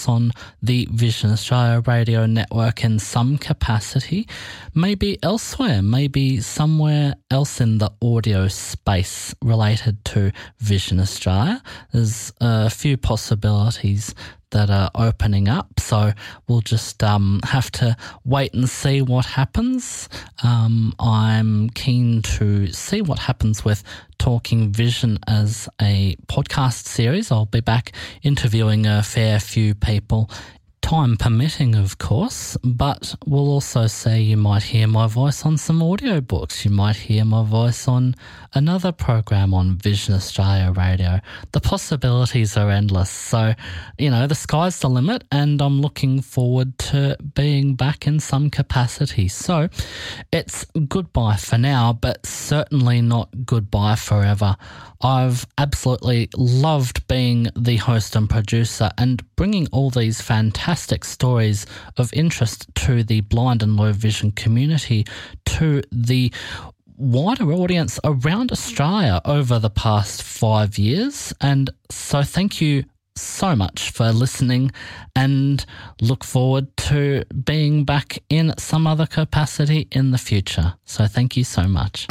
on the Vision Australia radio network in some capacity, maybe elsewhere, maybe somewhere else in the audio space related to Vision Australia. There's a few possibilities that are opening up, so we'll just have to wait and see what happens. I'm keen to see what happens with Talking Vision as a podcast series. I'll be back interviewing a fair few people, time permitting, of course, but we'll also say you might hear my voice on some audiobooks. You might hear my voice on another program on Vision Australia Radio. The possibilities are endless. So, the sky's the limit, and I'm looking forward to being back in some capacity. So it's goodbye for now, but certainly not goodbye forever. I've absolutely loved being the host and producer and bringing all these fantastic stories of interest to the blind and low vision community, to the wider audience around Australia over the past 5 years. And so thank you so much for listening, and look forward to being back in some other capacity in the future. So thank you so much.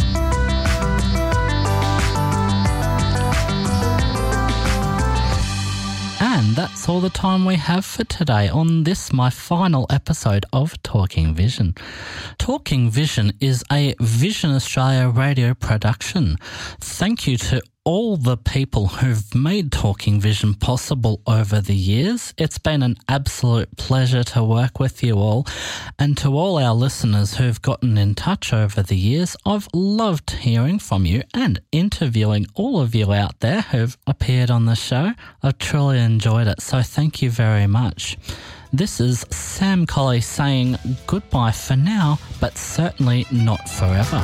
And that's all the time we have for today on this, my final episode of Talking Vision. Talking Vision is a Vision Australia radio production. Thank you to all the people who've made Talking Vision possible over the years. It's been an absolute pleasure to work with you all, and to all our listeners who've gotten in touch over the years. I've loved hearing from you and interviewing all of you out there who've appeared on the show. I've truly enjoyed it, so thank you very much. This is Sam Colley saying goodbye for now, but certainly not forever.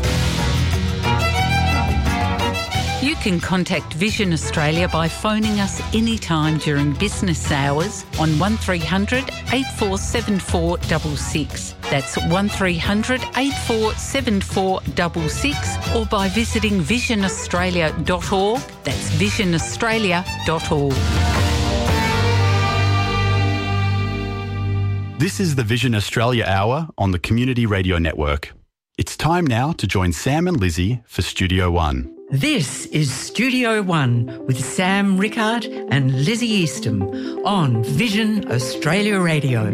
You can contact Vision Australia by phoning us anytime during business hours on 1300 847466. That's 1300 847466, or by visiting visionaustralia.org. That's visionaustralia.org. This is the Vision Australia Hour on the Community Radio Network. It's time now to join Sam and Lizzie for Studio One. This is Studio One with Sam Rickard and Lizzie Eastham on Vision Australia Radio.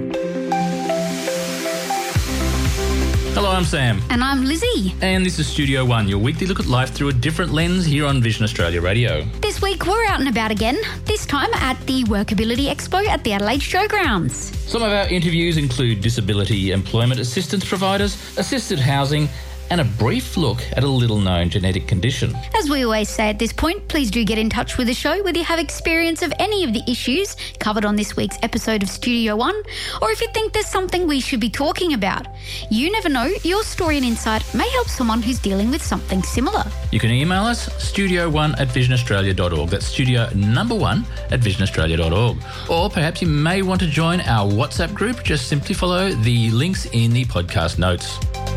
Hello, I'm Sam. And I'm Lizzie. And this is Studio One, your weekly look at life through a different lens here on Vision Australia Radio. This week we're out and about again, this time at the Workability Expo at the Adelaide Showgrounds. Some of our interviews include disability employment assistance providers, assisted housing, and a brief look at a little-known genetic condition. As we always say at this point, please do get in touch with the show whether you have experience of any of the issues covered on this week's episode of Studio One, or if you think there's something we should be talking about. You never know, your story and insight may help someone who's dealing with something similar. You can email us, studio1@visionaustralia.org. That's studio number 1 at visionaustralia.org. Or perhaps you may want to join our WhatsApp group. Just simply follow the links in the podcast notes.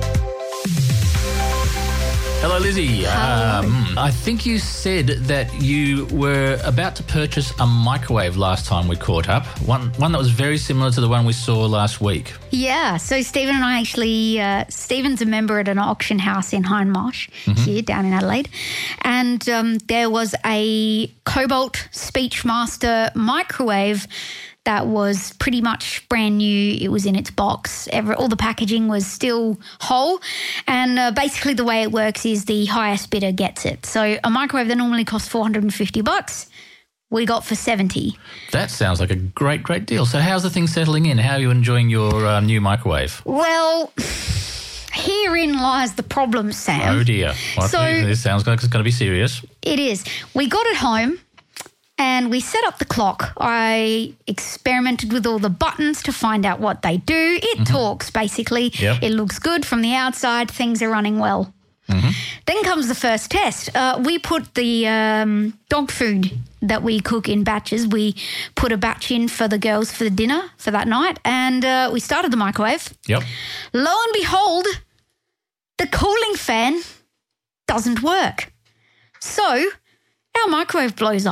Hello, Lizzie. I think you said that you were about to purchase a microwave last time we caught up, one that was very similar to the one we saw last week. Yeah, so Stephen and I actually, Stephen's a member at an auction house in Hindmarsh here down in Adelaide, and there was a Cobalt Speechmaster microwave that was pretty much brand new. It was in its box. All the packaging was still whole. And basically the way it works is the highest bidder gets it. So a microwave that normally costs $450, we got for $70. That sounds like a great, great deal. So how's the thing settling in? How are you enjoying your new microwave? Well, herein lies the problem, Sam. Oh, dear. Well, this sounds like it's going to be serious. It is. We got it home. And we set up the clock. I experimented with all the buttons to find out what they do. It talks, basically. Yep. It looks good from the outside. Things are running well. Then comes the first test. We put the dog food that we cook in batches. We put a batch in for the girls for the dinner for that night. And we started the microwave. Yep. Lo and behold, the cooling fan doesn't work. So our microwave blows up.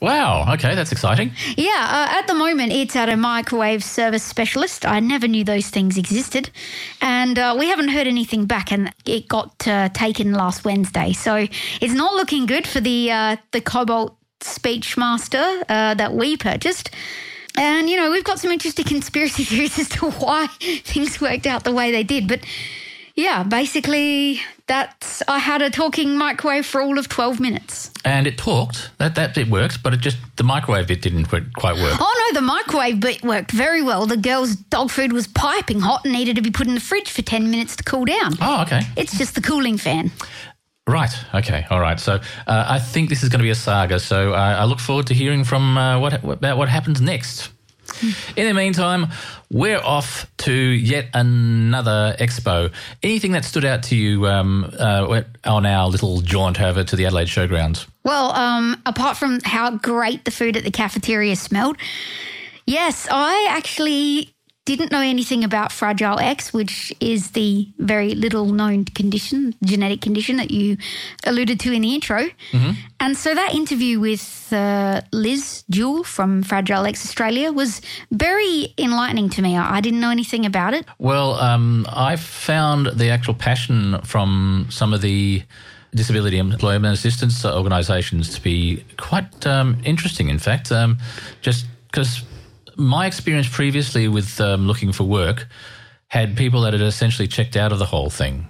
Wow. Okay, that's exciting. Yeah, at the moment it's at a microwave service specialist. I never knew those things existed. And we haven't heard anything back, and it got taken last Wednesday. So it's not looking good for the Cobalt Speechmaster that we purchased. And, you know, we've got some interesting conspiracy theories as to why things worked out the way they did. But, yeah, basically I had a talking microwave for all of 12 minutes. And it talked. That bit worked, but the microwave bit didn't quite work. Oh, no, the microwave bit worked very well. The girl's dog food was piping hot and needed to be put in the fridge for 10 minutes to cool down. Oh, okay. It's just the cooling fan. Right. Okay. All right. So I think this is going to be a saga. So I look forward to hearing from about what happens next. In the meantime, we're off to yet another expo. Anything that stood out to you on our little jaunt over to the Adelaide Showgrounds? Well, apart from how great the food at the cafeteria smelled, yes, I actually didn't know anything about Fragile X, which is the very little known genetic condition that you alluded to in the intro. Mm-hmm. And so that interview with Liz Jewell from Fragile X Australia was very enlightening to me. I didn't know anything about it. Well, I found the actual passion from some of the disability employment assistance organisations to be quite interesting, in fact, just because my experience previously with looking for work had people that had essentially checked out of the whole thing.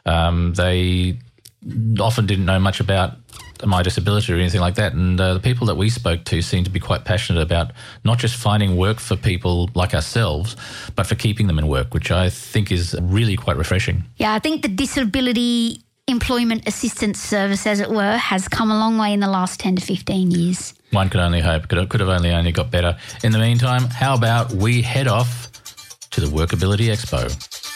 They often didn't know much about my disability or anything like that, and the people that we spoke to seemed to be quite passionate about not just finding work for people like ourselves, but for keeping them in work, which I think is really quite refreshing. Yeah, I think the disability employment assistance service, as it were, has come a long way in the last 10 to 15 years. One could only hope. Could have only got better. In the meantime, how about we head off to the Workability Expo?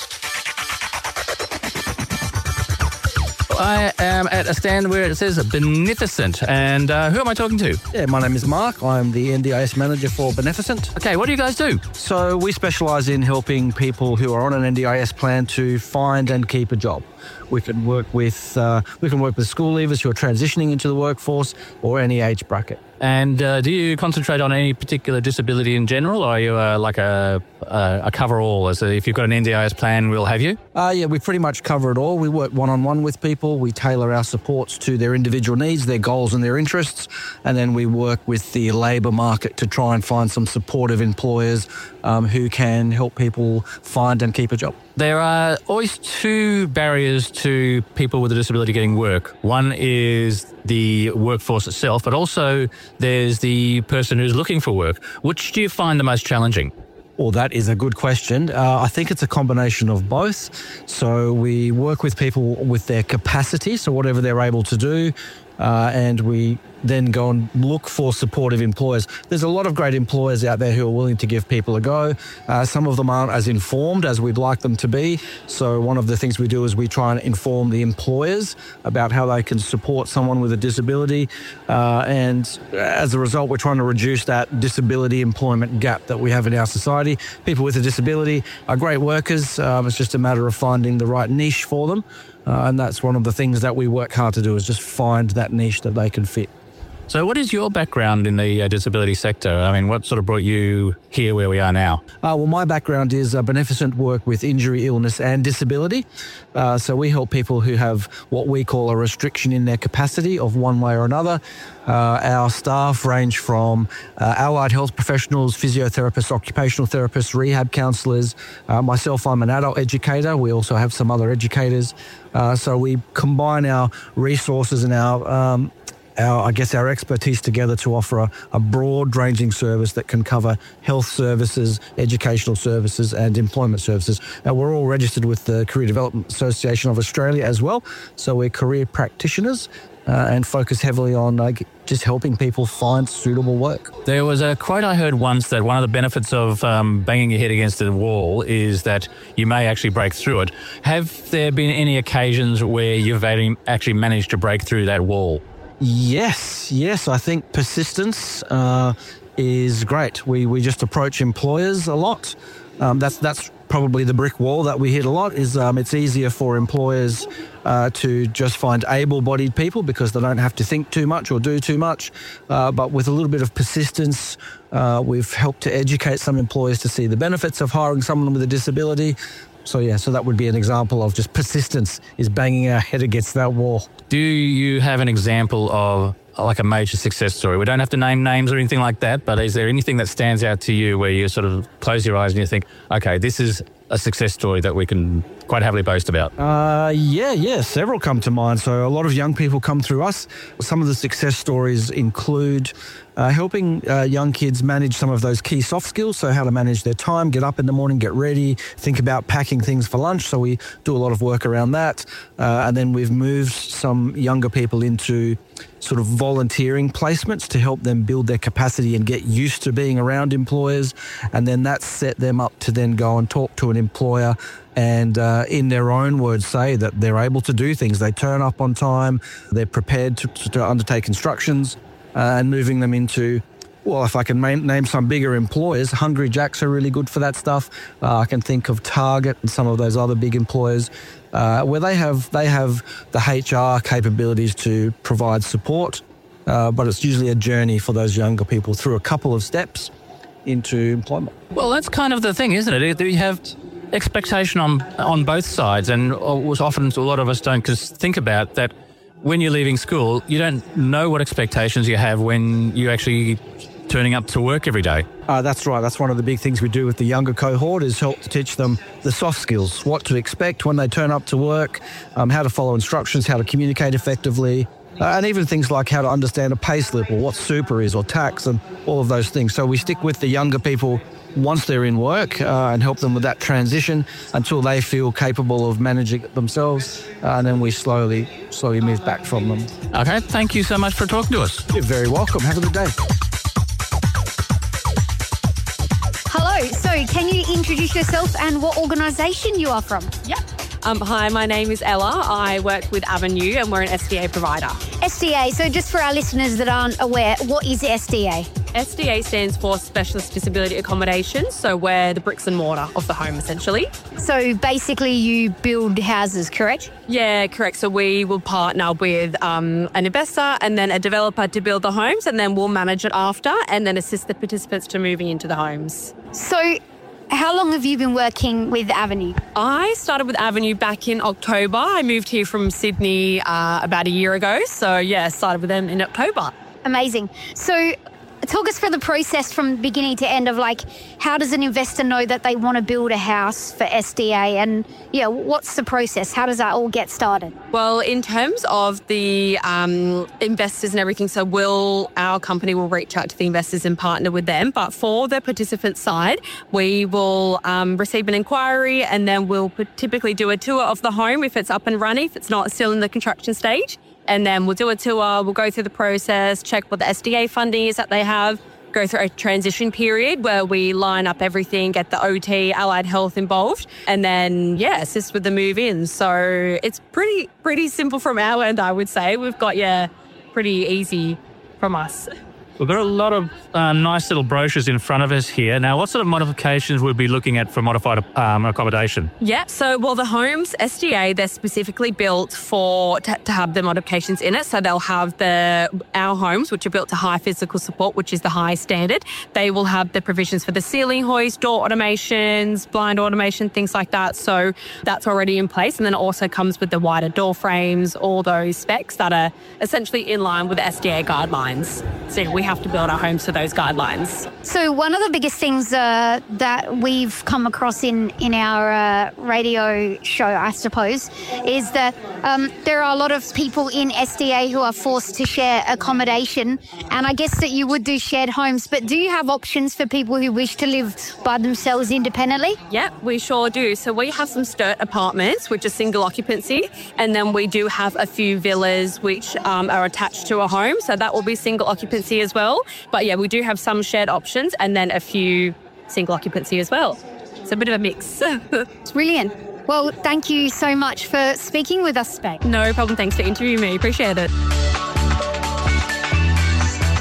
I am at a stand where it says Beneficent. And who am I talking to? Yeah, my name is Mark. I'm the NDIS manager for Beneficent. Okay, what do you guys do? So we specialise in helping people who are on an NDIS plan to find and keep a job. We can work with school leavers who are transitioning into the workforce or any age bracket. And do you concentrate on any particular disability in general, or are you like a cover-all? As if you've got an NDIS plan, we'll have you? Yeah, we pretty much cover it all. We work one-on-one with people. We tailor our supports to their individual needs, their goals and their interests. And then we work with the labour market to try and find some supportive employers who can help people find and keep a job. There are always two barriers to people with a disability getting work. One is the workforce itself, but also there's the person who's looking for work. Which do you find the most challenging? Well, that is a good question. I think it's a combination of both. So we work with people with their capacity, so whatever they're able to do, and we then go and look for supportive employers. There's a lot of great employers out there who are willing to give people a go. Some of them aren't as informed as we'd like them to be. So one of the things we do is we try and inform the employers about how they can support someone with a disability. And as a result, we're trying to reduce that disability employment gap that we have in our society. People with a disability are great workers. It's just a matter of finding the right niche for them. And that's one of the things that we work hard to do, is just find that niche that they can fit. So what is your background in the disability sector? I mean, what sort of brought you here where we are now? Well, my background is beneficent work with injury, illness and disability. So we help people who have what we call a restriction in their capacity of one way or another. Our staff range from allied health professionals, physiotherapists, occupational therapists, rehab counsellors. Myself, I'm an adult educator. We also have some other educators. So we combine our resources and our expertise together to offer a broad-ranging service that can cover health services, educational services and employment services. Now, we're all registered with the Career Development Association of Australia as well, so we're career practitioners and focus heavily on just helping people find suitable work. There was a quote I heard once that one of the benefits of banging your head against the wall is that you may actually break through it. Have there been any occasions where you've actually managed to break through that wall? Yes. I think persistence is great. We just approach employers a lot. That's probably the brick wall that we hit a lot is it's easier for employers to just find able-bodied people because they don't have to think too much or do too much. But with a little bit of persistence, we've helped to educate some employers to see the benefits of hiring someone with a disability. So that would be an example of just persistence is banging our head against that wall. Do you have an example of like a major success story? We don't have to name names or anything like that, but is there anything that stands out to you where you sort of close your eyes and you think, okay, this is a success story that we can quite happily boast about? Several come to mind. So a lot of young people come through us. Some of the success stories include helping young kids manage some of those key soft skills, so how to manage their time, get up in the morning, get ready, think about packing things for lunch. So we do a lot of work around that. And then we've moved some younger people into sort of volunteering placements to help them build their capacity and get used to being around employers. And then that set them up to then go and talk to an employer and in their own words say that they're able to do things. They turn up on time, they're prepared to undertake instructions, and moving them into, well, if I can name some bigger employers, Hungry Jack's are really good for that stuff. I can think of Target and some of those other big employers where they have the HR capabilities to provide support, but it's usually a journey for those younger people through a couple of steps into employment. Well, that's kind of the thing, isn't it? You have expectation on both sides, and often a lot of us don't think about that. When you're leaving school, you don't know what expectations you have when you're actually turning up to work every day. That's right. That's one of the big things we do with the younger cohort is help to teach them the soft skills, what to expect when they turn up to work, how to follow instructions, how to communicate effectively, and even things like how to understand a pay slip or what super is or tax and all of those things. So we stick with the younger people once they're in work and help them with that transition until they feel capable of managing it themselves, and then we slowly move back from them. Okay, thank you so much for talking to us. You're very welcome. Have a good day. Hello, so can you introduce yourself and what organisation you are from? Yep. Hi, my name is Ella. I work with Avenue and we're an SDA provider. SDA, so just for our listeners that aren't aware, what is SDA? SDA stands for Specialist Disability Accommodation, so we're the bricks and mortar of the home, essentially. So basically you build houses, correct? Yeah, correct. So we will partner with an investor and then a developer to build the homes, and then we'll manage it after and then assist the participants to moving into the homes. So how long have you been working with Avenue? I started with Avenue back in October. I moved here from Sydney about a year ago. So, yeah, started with them in October. Amazing. So talk us through the process from beginning to end of how does an investor know that they want to build a house for SDA, and what's the process? How does that all get started? Well, in terms of the investors and everything, so our company will reach out to the investors and partner with them. But for the participant side, we will receive an inquiry, and then we'll typically do a tour of the home if it's up and running, if it's not still in the construction stage. And then we'll do a tour, we'll go through the process, check what the SDA funding is that they have, go through a transition period where we line up everything, get the OT, allied health involved, and then, assist with the move-in. So it's pretty simple from our end, I would say. We've got, pretty easy from us. We've got a lot of nice little brochures in front of us here. Now, what sort of modifications would we be looking at for modified accommodation? Yeah, so, the homes, SDA, they're specifically built to have the modifications in it. So they'll have our homes, which are built to high physical support, which is the high standard. They will have the provisions for the ceiling hoist, door automations, blind automation, things like that. So that's already in place. And then it also comes with the wider door frames, all those specs that are essentially in line with the SDA guidelines. So we have to build our homes to those guidelines. So one of the biggest things that we've come across in our radio show, I suppose, is that there are a lot of people in SDA who are forced to share accommodation, and I guess that you would do shared homes, but do you have options for people who wish to live by themselves independently? Yeah, we sure do. So we have some STIRT apartments, which are single occupancy, and then we do have a few villas which are attached to a home, so that will be single occupancy as well. But we do have some shared options and then a few single occupancy as well. It's a bit of a mix. It's brilliant. Well, thank you so much for speaking with us today. No problem. Thanks for interviewing me. Appreciate it.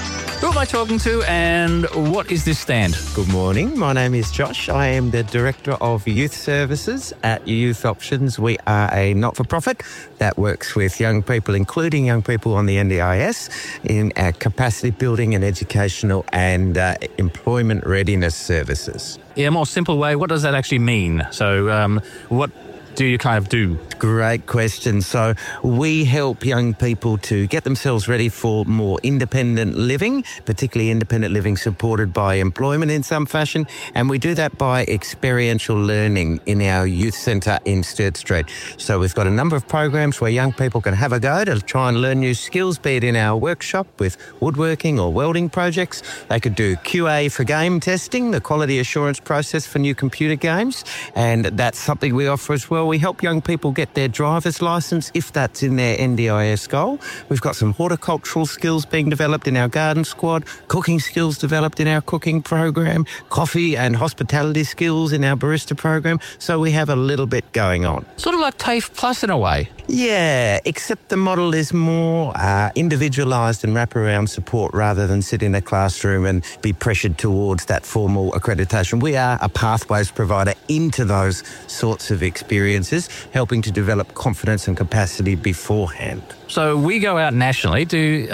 am I talking to and what is this stand? Good morning. My name is Josh. I am the Director of Youth Services at Youth Options. We are a not-for-profit that works with young people, including young people on the NDIS, in our capacity building and educational and employment readiness services. In a more simple way, what does that actually mean? So what do you kind of do? Great question. So we help young people to get themselves ready for more independent living, particularly independent living supported by employment in some fashion. And we do that by experiential learning in our youth centre in Sturt Street. So we've got a number of programs where young people can have a go to try and learn new skills, be it in our workshop with woodworking or welding projects. They could do QA for game testing, the quality assurance process for new computer games. And that's something we offer as well. We help young people get their driver's licence if that's in their NDIS goal. We've got some horticultural skills being developed in our garden squad, cooking skills developed in our cooking program, coffee and hospitality skills in our barista program. So we have a little bit going on. Sort of like TAFE Plus in a way. Yeah, except the model is more individualised and wraparound support rather than sit in a classroom and be pressured towards that formal accreditation. We are a pathways provider into those sorts of experiences, helping to develop confidence and capacity beforehand. So we go out nationally.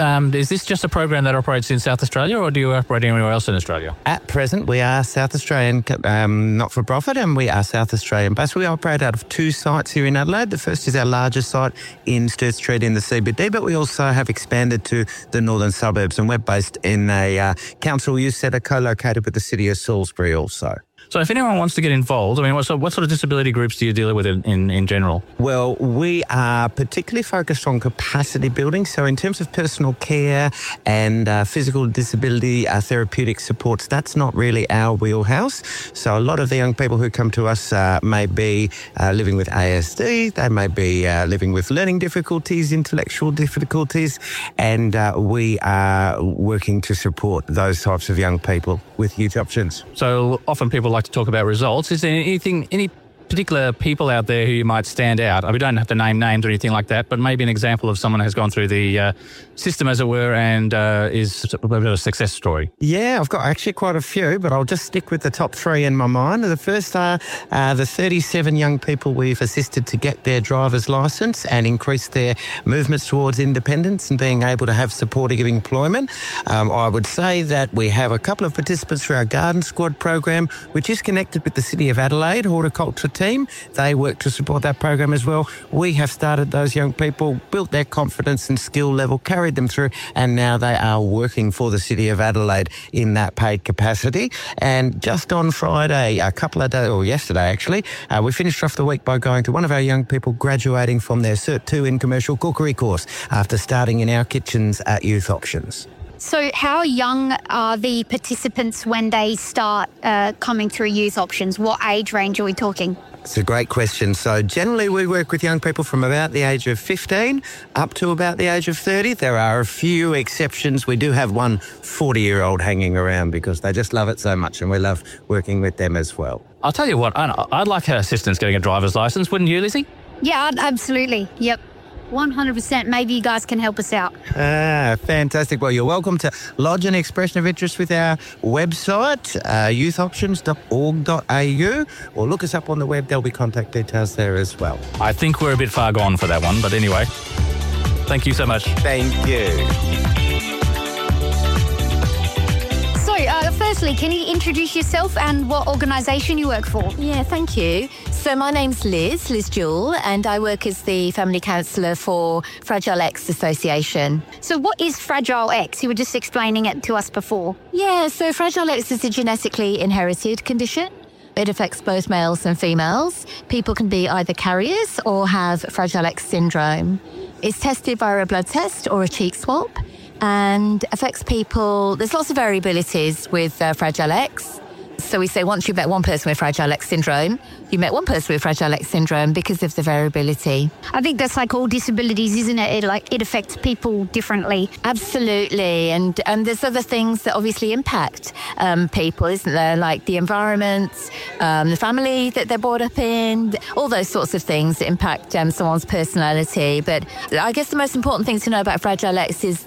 Is this just a program that operates in South Australia or do you operate anywhere else in Australia? At present, we are South Australian not-for-profit and we are South Australian based. We operate out of 2 sites here in Adelaide. The first is our largest site in Sturt Street in the CBD, but we also have expanded to the northern suburbs and we're based in a council youth centre co-located with the city of Salisbury also. So if anyone wants to get involved, I mean, what sort of disability groups do you deal with in general? Well, we are particularly focused on capacity building. So in terms of personal care and physical disability therapeutic supports, that's not really our wheelhouse. So a lot of the young people who come to us may be living with ASD, they may be living with learning difficulties, intellectual difficulties, and we are working to support those types of young people with Youth Options. So often people like to talk about results. Is there any particular people out there who you might stand out? We don't have to name names or anything like that, but maybe an example of someone who has gone through the system, as it were, and is a bit of a success story. Yeah, I've got actually quite a few, but I'll just stick with the top 3 in my mind. The first are the 37 young people we've assisted to get their driver's licence and increase their movements towards independence and being able to have supportive employment. I would say that we have a couple of participants for our Garden Squad program, which is connected with the City of Adelaide Horticulture team. They work to support that program as well. We have started those young people, built their confidence and skill level, carried them through, and now they are working for the City of Adelaide in that paid capacity. And just on Friday, a couple of days, or yesterday actually, we finished off the week by going to one of our young people graduating from their Cert 2 in commercial cookery course after starting in our kitchens at Youth Options. So how young are the participants when they start coming through Youth Options? What age range are we talking? It's a great question. So generally we work with young people from about the age of 15 up to about the age of 30. There are a few exceptions. We do have one 40-year-old hanging around because they just love it so much and we love working with them as well. I'll tell you what, I'd like assistance getting a driver's licence, wouldn't you, Lizzie? Yeah, absolutely. Yep. 100%. Maybe you guys can help us out. Fantastic. Well, you're welcome to lodge an expression of interest with our website, youthoptions.org.au, or look us up on the web. There'll be contact details there as well. I think we're a bit far gone for that one, but anyway, thank you so much. Thank you. Firstly, can you introduce yourself and what organisation you work for? Yeah, thank you. So my name's Liz Jewell, and I work as the Family Counsellor for Fragile X Association. So what is Fragile X? You were just explaining it to us before. Yeah, so Fragile X is a genetically inherited condition. It affects both males and females. People can be either carriers or have Fragile X syndrome. It's tested via a blood test or a cheek swab, and affects people. There's lots of variabilities with Fragile X. So we say once you've met one person with Fragile X syndrome, you met one person with Fragile X syndrome because of the variability. I think that's like all disabilities, isn't it? It affects people differently. Absolutely. And there's other things that obviously impact people, isn't there? Like the environment, the family that they're brought up in, all those sorts of things that impact someone's personality. But I guess the most important thing to know about Fragile X is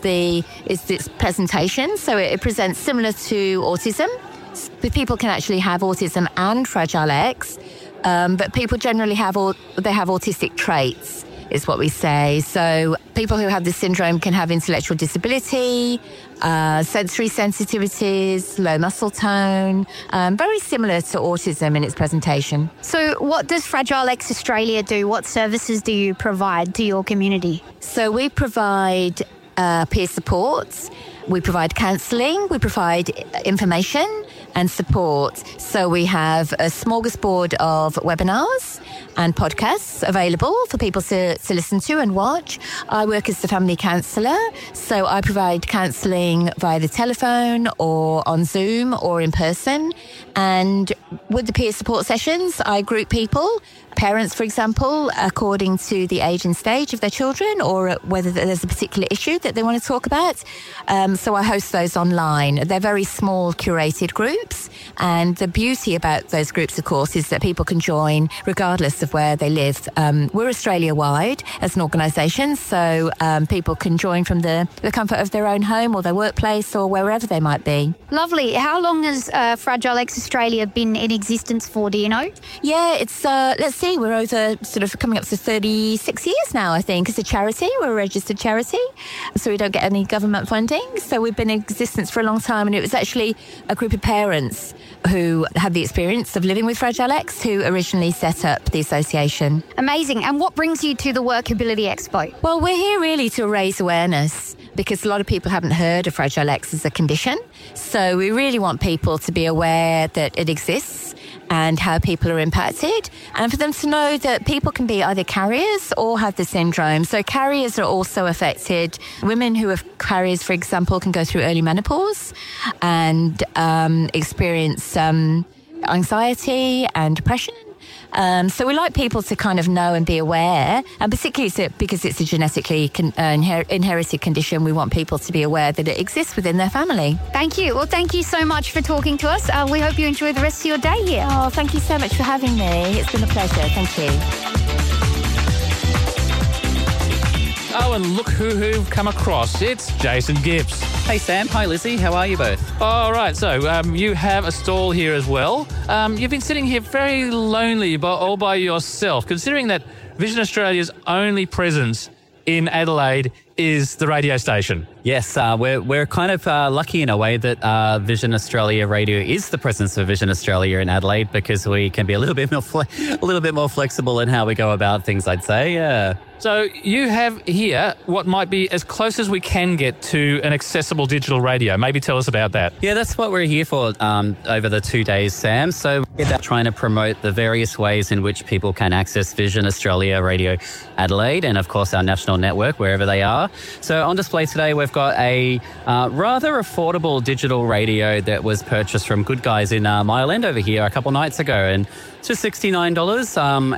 its presentation. So it presents similar to autism. People can actually have autism and Fragile X, but people generally have autistic traits, is what we say. So people who have this syndrome can have intellectual disability, sensory sensitivities, low muscle tone, very similar to autism in its presentation. So what does Fragile X Australia do? What services do you provide to your community? So we provide peer support, we provide counselling, we provide information and support. So we have a smorgasbord of webinars and podcasts available for people to listen to and watch. I work as the family counsellor, so I provide counselling via the telephone or on Zoom or in person. And with the peer support sessions, I group people, parents, for example, according to the age and stage of their children or whether there's a particular issue that they want to talk about. So I host those online. They're very small, curated groups. And the beauty about those groups, of course, is that people can join regardless of where they live. We're Australia-wide as an organisation, so people can join from the comfort of their own home or their workplace or wherever they might be. Lovely. How long has Fragile X Australia been in existence for, do you know? Yeah, it's, let's see, we're over sort of coming up to 36 years now, I think. It's a charity. We're a registered charity, so we don't get any government funding. So we've been in existence for a long time, and it was actually a group of parents who had the experience of living with Fragile X who originally set up the association. Amazing. And what brings you to the Workability Expo? Well, we're here really to raise awareness because a lot of people haven't heard of Fragile X as a condition. So we really want people to be aware that it exists and how people are impacted, and for them to know that people can be either carriers or have the syndrome. So carriers are also affected. Women who have carriers, for example, can go through early menopause and experience anxiety and depression. So we like people to kind of know and be aware, and particularly because it's a genetically inherited condition, we want people to be aware that it exists within their family. Thank you. Well, thank you so much for talking to us. We hope you enjoy the rest of your day here. Oh, thank you so much for having me. It's been a pleasure. Thank you. Oh, and look who've come across. It's Jason Gibbs. Hey, Sam. Hi, Lizzie. How are you both? All right. So you have a stall here as well. You've been sitting here very lonely all by yourself, considering that Vision Australia's only presence in Adelaide is the radio station. Yes, we're kind of lucky in a way that Vision Australia Radio is the presence of Vision Australia in Adelaide, because we can be a little bit more flexible in how we go about things, I'd say. Yeah. So you have here what might be as close as we can get to an accessible digital radio. Maybe tell us about that. Yeah, that's what we're here for over the 2 days, Sam. So we're trying to promote the various ways in which people can access Vision Australia Radio Adelaide and, of course, our national network, wherever they are. So on display today, we've got a rather affordable digital radio that was purchased from Good Guys in Mile End over here a couple nights ago, and it's just $69.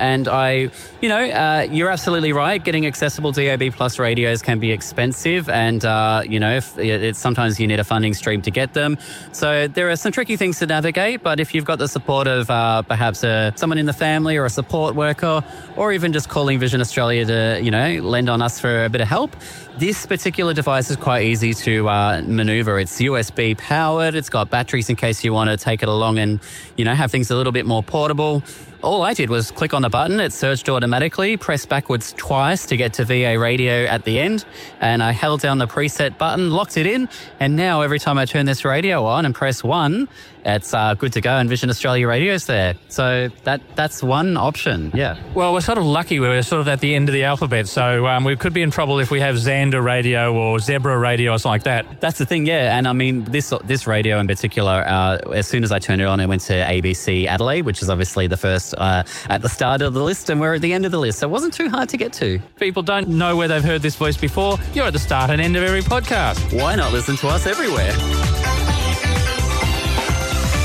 And you're absolutely right. Getting accessible DAB Plus radios can be expensive, and sometimes you need a funding stream to get them. So there are some tricky things to navigate. But if you've got the support of perhaps someone in the family or a support worker, or even just calling Vision Australia to lend on us for a bit of help, this particular device is quite easy to maneuver. It's USB powered. It's got batteries in case you want to take it along and have things a little bit more portable. All I did was click on the button, it surged automatically, press backwards twice to get to VA radio at the end, and I held down the preset button, locked it in, and now every time I turn this radio on and press 1, it's good to go, and Vision Australia Radio's there. So that's one option, yeah. Well, we're sort of lucky. We're sort of at the end of the alphabet, so we could be in trouble if we have Xander Radio or Zebra Radio or something like that. That's the thing, yeah. And I mean, this radio in particular, as soon as I turned it on, it went to ABC Adelaide, which is obviously the first at the start of the list, and we're at the end of the list, so it wasn't too hard to get to. People don't know where they've heard this voice before. You're at the start and end of every podcast. Why not listen to us everywhere?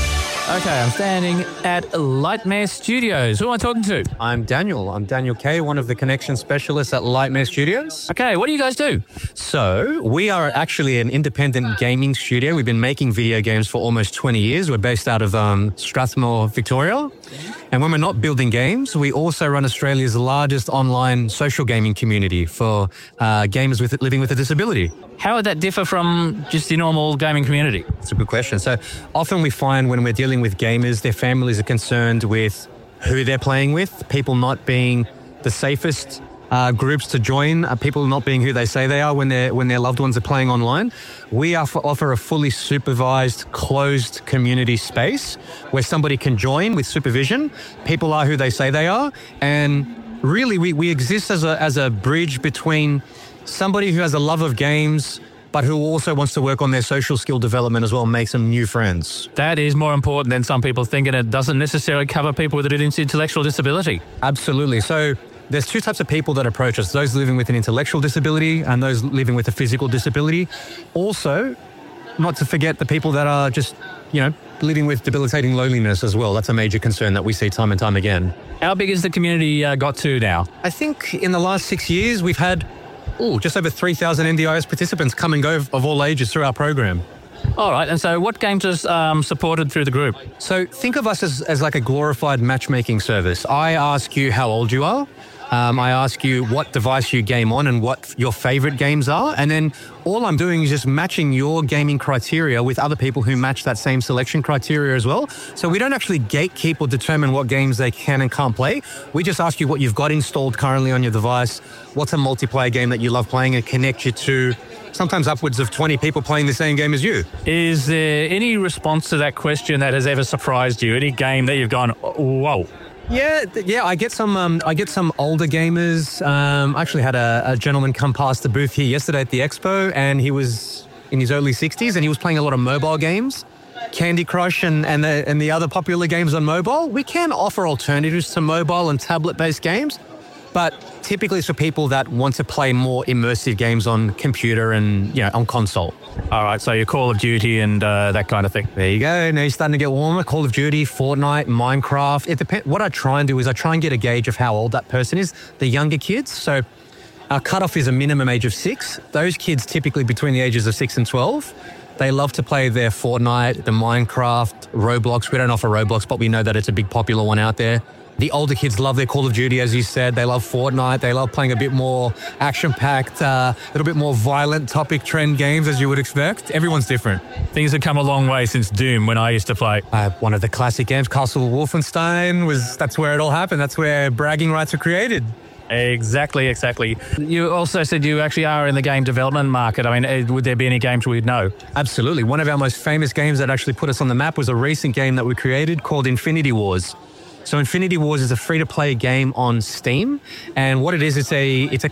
Okay, I'm standing at Lightmare Studios. Who am I talking to? I'm Daniel. I'm Daniel Kay, one of the connection specialists at Lightmare Studios. Okay, what do you guys do? So, we are actually an independent gaming studio. We've been making video games for almost 20 years. We're based out of Strathmore, Victoria. And when we're not building games, we also run Australia's largest online social gaming community for gamers living with a disability. How would that differ from just the normal gaming community? That's a good question. So often we find when we're dealing with gamers, their families are concerned with who they're playing with, people not being the safest groups to join, people not being who they say they are when their loved ones are playing online. We offer a fully supervised, closed community space where somebody can join with supervision. People are who they say they are. And really, we exist as a bridge between somebody who has a love of games, but who also wants to work on their social skill development as well and make some new friends. That is more important than some people think, and it doesn't necessarily cover people with an intellectual disability. Absolutely. So there's two types of people that approach us, those living with an intellectual disability and those living with a physical disability. Also, not to forget the people that are just, living with debilitating loneliness as well. That's a major concern that we see time and time again. How big has the community got to now? I think in the last 6 years, we've had just over 3,000 NDIS participants come and go of all ages through our program. All right, and so what games are supported through the group? So think of us as like a glorified matchmaking service. I ask you how old you are. I ask you what device you game on and what your favorite games are. And then all I'm doing is just matching your gaming criteria with other people who match that same selection criteria as well. So we don't actually gatekeep or determine what games they can and can't play. We just ask you what you've got installed currently on your device, what's a multiplayer game that you love playing, and connect you to sometimes upwards of 20 people playing the same game as you. Is there any response to that question that has ever surprised you? Any game that you've gone, whoa? Yeah. I get some older gamers. I actually had a gentleman come past the booth here yesterday at the expo, and he was in his early 60s, and he was playing a lot of mobile games, Candy Crush and the other popular games on mobile. We can offer alternatives to mobile and tablet-based games, but typically it's for people that want to play more immersive games on computer and on console. All right, so your Call of Duty and that kind of thing. There you go. Now you're starting to get warmer. Call of Duty, Fortnite, Minecraft. It depends. What I try and do is I try and get a gauge of how old that person is. The younger kids. So our cutoff is a minimum age of 6. Those kids typically between the ages of 6 and 12. They love to play their Fortnite, the Minecraft, Roblox. We don't offer Roblox, but we know that it's a big popular one out there. The older kids love their Call of Duty, as you said. They love Fortnite. They love playing a bit more action-packed, a little bit more violent topic trend games, as you would expect. Everyone's different. Things have come a long way since Doom, when I used to play. One of the classic games, Castle Wolfenstein, that's where it all happened. That's where bragging rights were created. Exactly. You also said you actually are in the game development market. I mean, would there be any games we'd know? Absolutely. One of our most famous games that actually put us on the map was a recent game that we created called Infinity Wars. So Infinity Wars is a free-to-play game on Steam, and what it is, it's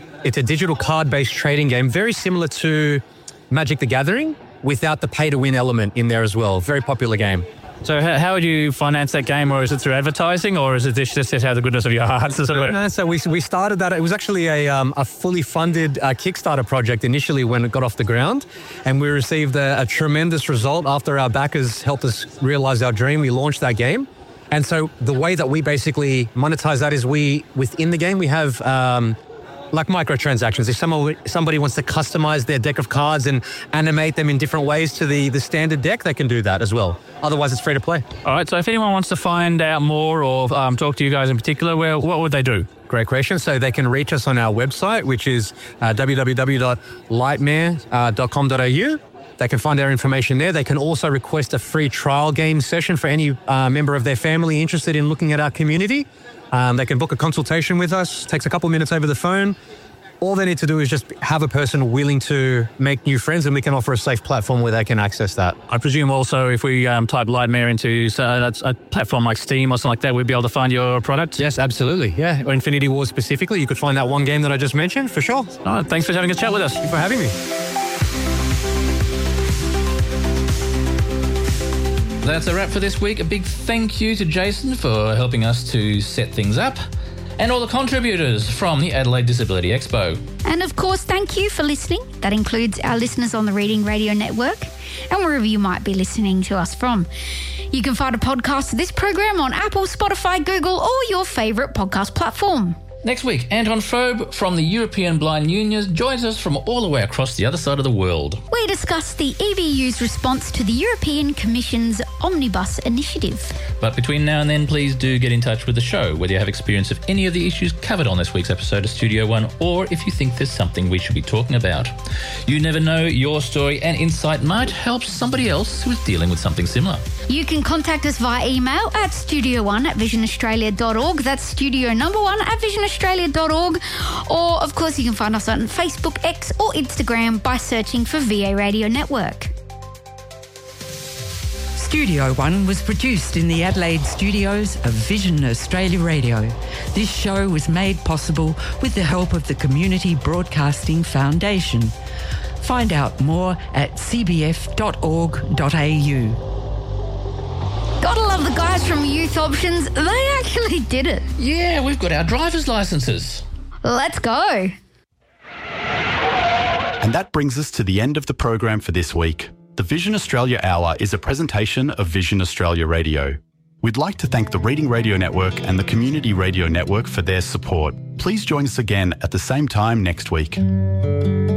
a digital card-based trading game, very similar to Magic the Gathering, without the pay-to-win element in there as well. Very popular game. So how would you finance that game, or is it through advertising, or is it just out of the goodness of your heart? So we started that. It was actually a fully funded Kickstarter project initially when it got off the ground, and we received a tremendous result after our backers helped us realize our dream. We launched that game. And so the way that we basically monetize that is within the game, we have like microtransactions. If somebody wants to customize their deck of cards and animate them in different ways to the standard deck, they can do that as well. Otherwise, it's free to play. All right. So if anyone wants to find out more or talk to you guys in particular, what would they do? Great question. So they can reach us on our website, which is www.lightmare.com.au. They can find our information there. They can also request a free trial game session for any member of their family interested in looking at our community. They can book a consultation with us. Takes a couple minutes over the phone. All they need to do is just have a person willing to make new friends, and we can offer a safe platform where they can access that. I presume also if we type Lightmare into that's a platform like Steam or something like that, we'd be able to find your product? Yes, absolutely. Yeah, or Infinity Wars specifically. You could find that one game that I just mentioned, for sure. All right, thanks for having a chat with us. Thank you for having me. That's a wrap for this week. A big thank you to Jason for helping us to set things up, and all the contributors from the Adelaide Disability Expo. And of course, thank you for listening. That includes our listeners on the Reading Radio Network and wherever you might be listening to us from. You can find a podcast of this program on Apple, Spotify, Google, or your favourite podcast platform. Next week, Anton Phobe from the European Blind Union joins us from all the way across the other side of the world. We discuss the EBU's response to the European Commission's Omnibus initiative. But between now and then, please do get in touch with the show, whether you have experience of any of the issues covered on this week's episode of Studio One, or if you think there's something we should be talking about. You never know, your story and insight might help somebody else who is dealing with something similar. You can contact us via email at studio1@visionaustralia.org. That's studio number 1 at visionaustralia.org. Or, of course, you can find us on Facebook, X or Instagram by searching for VA Radio Network. Studio One was produced in the Adelaide studios of Vision Australia Radio. This show was made possible with the help of the Community Broadcasting Foundation. Find out more at cbf.org.au. Gotta love the guys from Youth Options. They actually did it. Yeah, we've got our driver's licenses. Let's go. And that brings us to the end of the program for this week. The Vision Australia Hour is a presentation of Vision Australia Radio. We'd like to thank the Reading Radio Network and the Community Radio Network for their support. Please join us again at the same time next week.